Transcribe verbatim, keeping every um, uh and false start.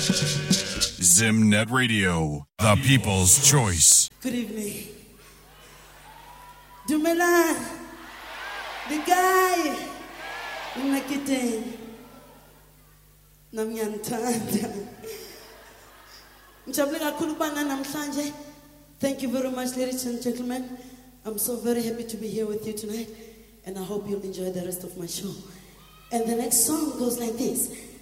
Zimnet Radio, the people's choice. Good evening. Dumelan, the guy, Nakite, Namyantanda. Thank you very much, ladies and gentlemen. I'm so very happy to be here with you tonight, and I hope you'll enjoy the rest of my show. And the next song goes like this.